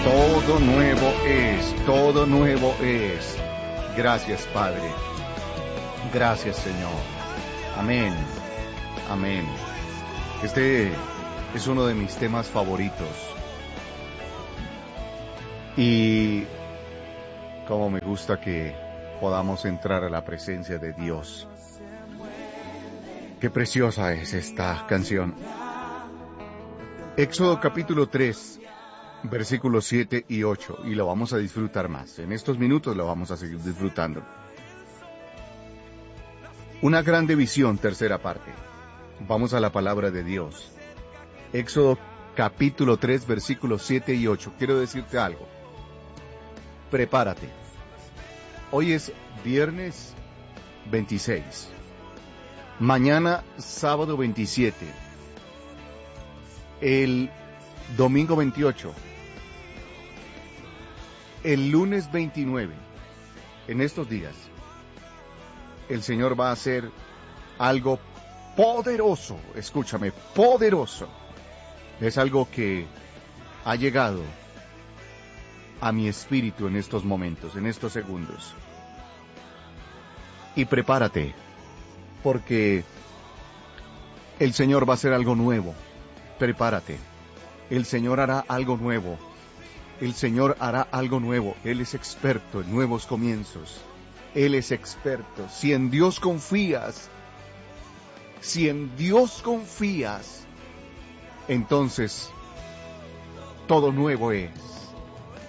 Todo nuevo es. Gracias, Padre. Gracias, Señor. Amén. Amén. Este es uno de mis temas favoritos. Y como me gusta que podamos entrar a la presencia de Dios. Qué preciosa es esta canción. Éxodo capítulo 3. Versículos 7 y 8, y lo vamos a disfrutar más. En estos minutos lo vamos a seguir disfrutando. Una grande visión, tercera parte. Vamos a la palabra de Dios. Éxodo capítulo 3, versículos 7 y 8. Quiero decirte algo. Prepárate. Hoy es viernes 26. Mañana, sábado 27. El domingo 28. El lunes 29, en estos días, el Señor va a hacer algo poderoso, escúchame, poderoso. Es algo que ha llegado a mi espíritu en estos momentos, en estos segundos. Y prepárate, porque el Señor va a hacer algo nuevo. Prepárate, el Señor hará algo nuevo. El Señor hará algo nuevo. Él es experto en nuevos comienzos. Él es experto. Si en Dios confías, entonces todo nuevo es.